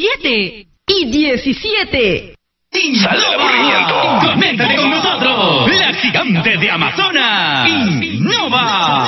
17 y 17. ¡Sal del aburrimiento! ¡Conéctate con nosotros! ¡La gigante de Amazonas! ¡Innova!